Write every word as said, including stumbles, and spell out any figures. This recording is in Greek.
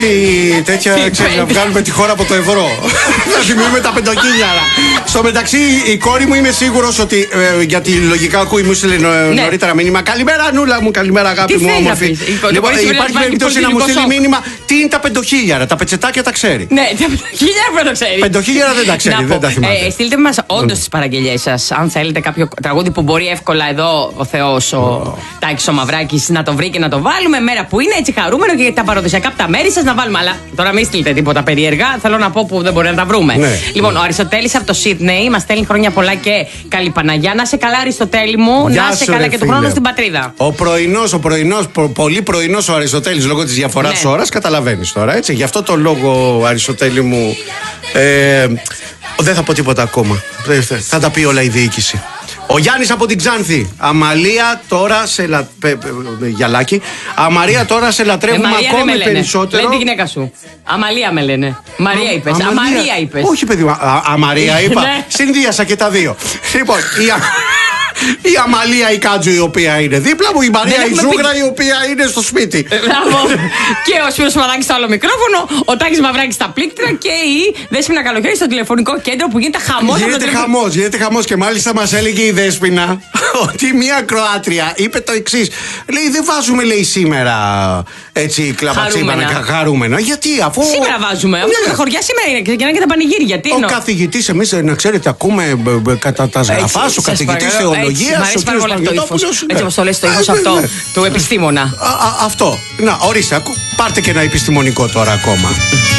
τέτοια, ξέρεις, να βγάλουμε τη χώρα από το ευρώ. Να θυμηθούμε τα πεντοχίλιαρα. Στο μεταξύ, η κόρη μου είμαι σίγουρος ότι ε, γιατί λογικά ακούει, μου στείλε ναι. νωρίτερα μήνυμα. Καλημέρα, Νούλα μου, καλημέρα, αγάπη τι μου, όμορφη. Λοιπόν, υπάρχει περίπτωση να μου στείλει μήνυμα τι είναι τα πεντοχίλιαρα. Τα πετσετάκια τα ξέρει. Ναι, τα πεντοχίλιαρα δεν τα ξέρει. Πεντοχίλιαρα δεν τα ξέρει, δεν τα θυμάται. Ε, στείλτε μας όντως τις παραγγελίες σας. Αν θέλετε κάποιο τραγούδι που μπορεί εύκολα εδώ ο Θεός, ο Τάκης ο Μαυράκης να το βρει και να το βάλουμε. Μέρα που είναι έτσι χαρούμενο και τα παραδοσιακά από τα μέρη σας να βάλουμε. Αλλά τώρα μην στείλετε τίποτα περίεργα. Θέλω να πω που δεν μπορεί να τα βρούμε. Ναι, λοιπόν, ναι. ο Αριστοτέλης από το Σίδνεϊ μας στέλνει χρόνια πολλά και καλή Παναγιά. Να σε καλά, Αριστοτέλη μου. Γεια να σε σου, καλά ρε, και του φίλε. χρόνου στην πατρίδα. Ο πρωινός, ο πρωινός, προ, πολύ πρωινός ο Αριστοτέλης λόγω της διαφοράς ναι. ώρας, καταλαβαίνεις τώρα, έτσι. Γι' αυτό το λόγο, Αριστοτέλη μου, ε, δεν θα πω τίποτα ακόμα. Θα τα πει όλα η διοίκηση. Ο Γιάννης από την Ξάνθη. Αμαλία τώρα σε λα... πε, πε, Γιαλάκη. Αμαρία τώρα σε λατρεύουμε ε, ακόμη περισσότερο. Λένε τη γυναίκα σου. Αμαλία με λένε. Μαρία είπες. Αμαλία. Αμαρία είπες. Όχι, παιδί μου. Α, Αμαρία είπα. Ναι. Συνδύασα και τα δύο. Λοιπόν, η, α... η Αμαλία η Κάτζου η οποία είναι δίπλα μου, η Μαρία η Ζούγρα πει... η οποία είναι στο σπίτι. Μπράβο. Και ο Σπύρος Μαδάκης στο άλλο μικρόφωνο, ο Τάκης Μαυράκης στα πλήκτρα και η Δέσποινα Καλοχέρη στο τηλεφωνικό κέντρο που γίνεται χαμός. Γίνεται χαμός, γίνεται χαμός και μάλιστα μας έλεγε η Δέσποινα ότι μια Κροάτρια είπε το εξής. Λέει δεν βάζουμε λέει σήμερα έτσι κλαπατσίματα χαρούμενα. Γιατί αφού. Σήμερα βάζουμε. Αφού τα χωριά σήμερα είναι ξεκινάνε και τα πανηγύρια. Τι ο καθηγητής, εμείς να ξέρετε, ακούμε κατά τα σγραφά, ο καθηγητής θεολογίας. Μ' αρέσει πάρα πολύ αυτό το ύφος. Έτσι όπως το λες, το ύφος αυτό του επιστήμονα. Αυτό. Να, ορίστε, πάρτε και ένα επιστημονικό τώρα ακόμα.